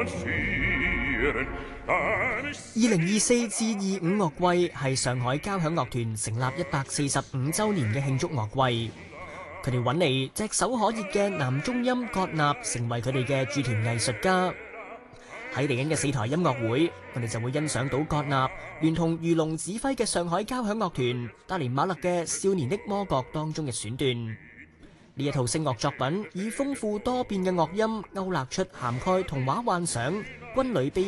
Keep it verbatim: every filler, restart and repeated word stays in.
二零二四至二五樂季係上海交響樂團成立一百四十五週年嘅慶祝樂季。佢哋揾嚟炙手可熱嘅男中音葛納成為佢哋嘅駐團藝術家。喺嚟緊嘅四台音樂會，我哋就會欣賞到葛納聯同魚龍指揮嘅上海交響樂團帶嚟馬勒嘅《少年的魔角》當中嘅選段。呢一套聲樂作品以豐富多變嘅樂音勾勒出涵蓋童話幻想、軍旅悲